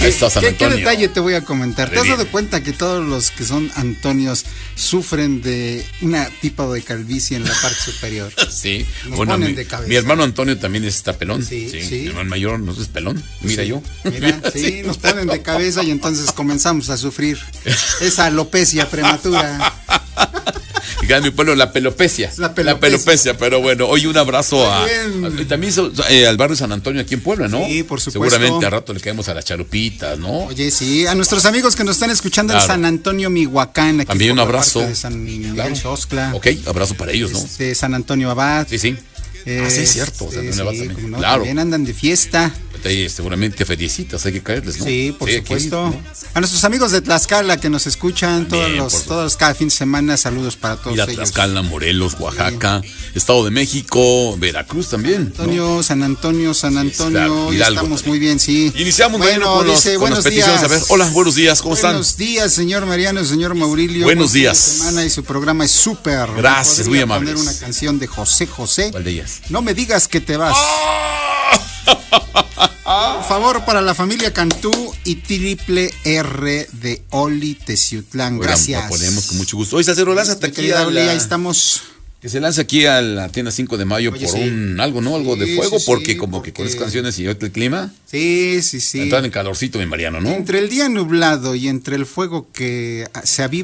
Ahí está San ¿Qué Antonio. detalle te voy a comentar? ¿Te has Bien. dado cuenta que todos los que son Antonios sufren de una tipo de calvicie en la parte superior? Sí, Nos bueno, ponen de cabeza. mi hermano Antonio también está pelón. Sí, sí. Mi hermano mayor no es pelón. Mira Sí, yo. Mira, sí, nos ponen de cabeza y entonces comenzamos a sufrir esa alopecia prematura. Y en mi pueblo la pelopecia. La pelopecia. Pero bueno, hoy un abrazo Bien. también al barrio San Antonio aquí en Puebla, ¿no? Sí, por supuesto. Seguramente a rato le caemos a las chalupitas, ¿no? Oye, sí, a nuestros amigos que nos están escuchando en Claro. San Antonio, Mihuacán, aquí También por un la abrazo. parte de San Miguel Xoxtla, Ok, abrazo para ellos, ¿no? San Antonio Abad. Sí, sí. Sí, es cierto. Sí, San Antonio Abad sí, también. como no, Claro. también andan de fiesta. Seguramente feriecitas hay que caerles, ¿no? Sí, por hay que ir, supuesto. ¿no? A nuestros amigos de Tlaxcala que nos escuchan También, todos cada fin de semana, saludos para todos Ir a ellos. Tlaxcala, Morelos, Oaxaca, Estado de México, Veracruz también. ¿no? San Antonio, claro, ya Hidalgo estamos también. muy bien, sí. Iniciamos bueno, con dice, las buenos peticiones. días. A ver, hola, buenos días, ¿cómo están? Buenos días, señor Mariano, señor Maurilio. Buenos Buen fin de días. semana y su programa es súper. Gracias, ¿Me muy podría amables. poner una canción de José José? ¿Cuál de ellas? No me digas que te vas. Por favor, para la familia Cantú y Triple R de Oli Teciutlán. Gracias. Lo ponemos con mucho gusto. Oye, Sacero, lánzate Mi aquí querida a Oli, ahí la... estamos. Que se lance aquí a la tienda 5 de mayo Oye, por sí. algo, ¿no? Algo de Sí, fuego, sí, porque sí, como que con porque- esas canciones y ahorita el clima, Sí. entran en calorcito, mi Mariano, ¿no? Entre el día nublado y entre el fuego que se aviva